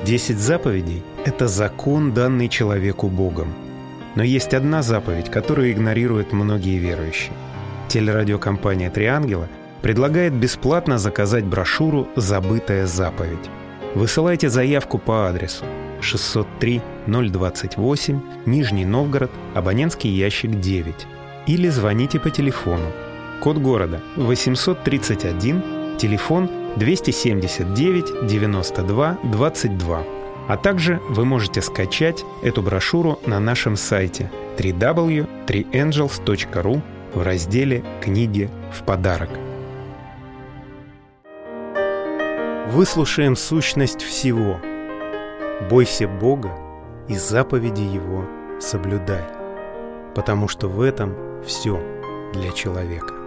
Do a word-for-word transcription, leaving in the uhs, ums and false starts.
Десять заповедей – это закон, данный человеку Богом. Но есть одна заповедь, которую игнорируют многие верующие. Телерадиокомпания «Три ангела» предлагает бесплатно заказать брошюру «Забытая заповедь». Высылайте заявку по адресу шестьсот три ноль двадцать восемь, Нижний Новгород, абонентский ящик девять. Или звоните по телефону. Код города восемьсот тридцать один, телефон двести семьдесят девять девяносто два двадцать два. А также вы можете скачать эту брошюру на нашем сайте дабл ю дабл ю дабл ю точка три энджелс точка ру в разделе «Книги в подарок». Выслушаем сущность всего. Бойся Бога и заповеди Его соблюдай, потому что в этом все для человека.